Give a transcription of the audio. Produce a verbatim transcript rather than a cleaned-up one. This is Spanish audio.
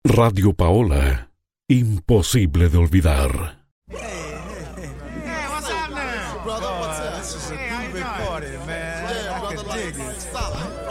Radio Paola, imposible de olvidar. Brother, what's up? This is a groovy party, man. Yeah, brother, like, stop.